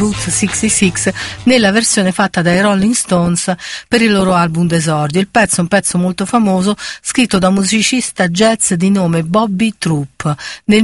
Route 66 nella versione fatta dai Rolling Stones per il loro album d'esordio. Il pezzo è un pezzo molto famoso, scritto da un musicista jazz di nome Bobby Troop nel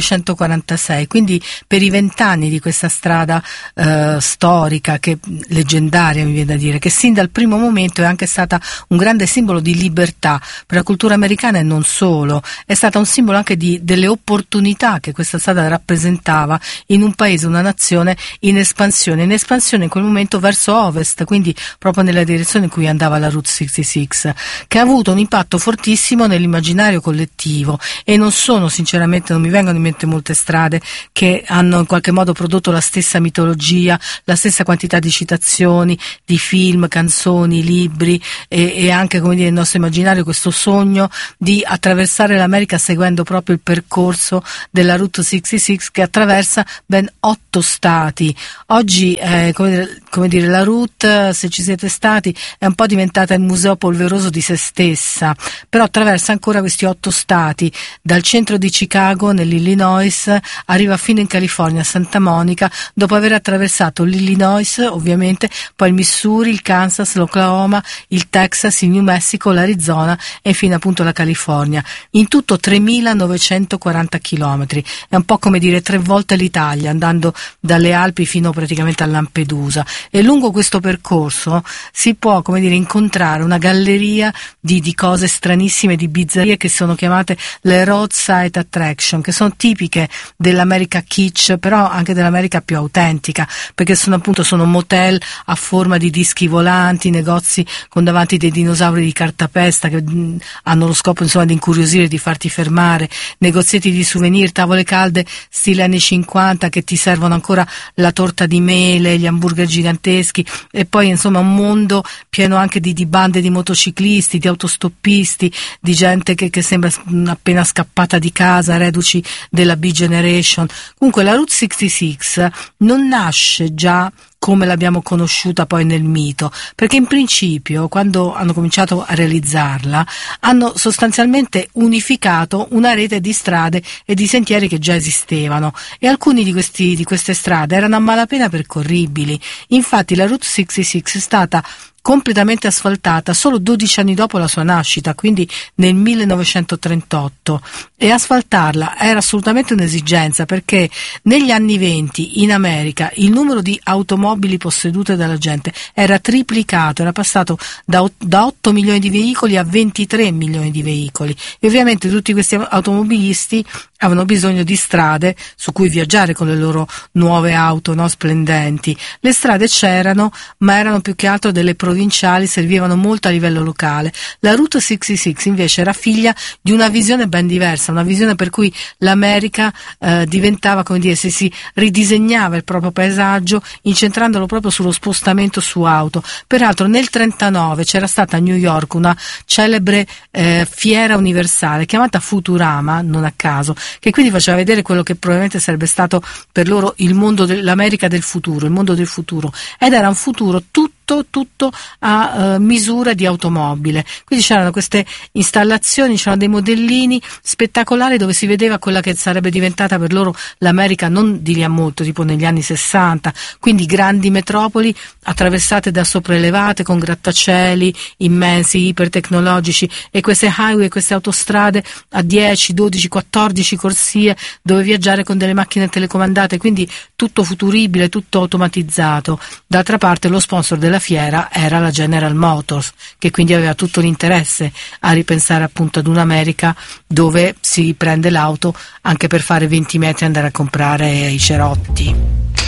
1946, quindi per i 20 anni di questa strada storica, che leggendaria mi viene da dire, che sin dal primo momento è anche stata un grande simbolo di libertà per la cultura americana e non solo, è stata un simbolo anche delle opportunità che questa strada rappresentava in un paese, una nazione in espansione in quel momento verso ovest, quindi proprio nella direzione in cui andava la Route 66, che ha avuto un impatto fortissimo nell'immaginario collettivo, e non mi vengono in mente molte strade che hanno in qualche modo prodotto la stessa mitologia, la stessa quantità di citazioni, di film, canzoni, libri e anche, come dire, il nostro immaginario, questo sogno di attraversare l'America seguendo proprio il percorso della Route 66, che attraversa ben 8 stati. Oggi come dire, la route, se ci siete stati, è un po' diventata il museo polveroso di se stessa, però attraversa ancora questi 8 stati, dal centro di Chicago nell'Illinois arriva fino in California, a Santa Monica, dopo aver attraversato l'Illinois ovviamente, poi il Missouri, il Kansas, l'Oklahoma, il Texas, il New Mexico, l'Arizona e fino appunto alla California. In tutto 3.940 chilometri, è un po' come dire 3 volte l'Italia, andando dalle Alpi fino praticamente a Lampedusa, e lungo questo percorso si può, come dire, incontrare una galleria di cose stranissime, di bizzarrie, che sono chiamate le roadside attraction, che sono tipiche dell'America kitsch, però anche dell'America più autentica, perché sono motel a forma di dischi volanti, negozi con davanti dei dinosauri di cartapesta che hanno lo scopo, insomma, di incuriosire, di farti fermare, negozietti di souvenir, tavole calde stile anni 50 che ti servono ancora la torta di mele, gli hamburger giganteschi, e poi insomma un mondo pieno anche di bande di motociclisti, di autostoppisti, di gente che sembra appena scappata di casa, reduci della B-Generation. Comunque la Route 66 non nasce già come l'abbiamo conosciuta poi nel mito, perché in principio, quando hanno cominciato a realizzarla, hanno sostanzialmente unificato una rete di strade e di sentieri che già esistevano, e alcuni di queste strade erano a malapena percorribili. Infatti la Route 66 è stata completamente asfaltata solo 12 anni dopo la sua nascita, quindi nel 1938, e asfaltarla era assolutamente un'esigenza, perché negli anni 20 in America il numero di automobili possedute dalla gente era triplicato, era passato da 8 milioni di veicoli a 23 milioni di veicoli, e ovviamente tutti questi automobilisti avevano bisogno di strade su cui viaggiare con le loro nuove auto, no, splendenti. Le strade c'erano, ma erano più che altro delle provinciali, servivano molto a livello locale. La Route 66 invece era figlia di una visione ben diversa, una visione per cui l'America diventava, come dire, se si ridisegnava il proprio paesaggio incentrandolo proprio sullo spostamento su auto. Peraltro nel 1939 c'era stata a New York una celebre fiera universale chiamata Futurama, non a caso, che quindi faceva vedere quello che probabilmente sarebbe stato per loro il mondo dell'America del futuro, il mondo del futuro, ed era un futuro tutto a misura di automobile. Quindi c'erano queste installazioni, c'erano dei modellini spettacolari dove si vedeva quella che sarebbe diventata per loro l'America non di lì a molto, tipo negli anni 60, quindi grandi metropoli attraversate da sopraelevate con grattacieli immensi, ipertecnologici, e queste highway, queste autostrade a 10, 12, 14 corsie dove viaggiare con delle macchine telecomandate, quindi tutto futuribile, tutto automatizzato. D'altra parte lo sponsor della fiera era la General Motors, che quindi aveva tutto l'interesse a ripensare appunto ad un'America dove si prende l'auto anche per fare 20 metri e andare a comprare i cerotti.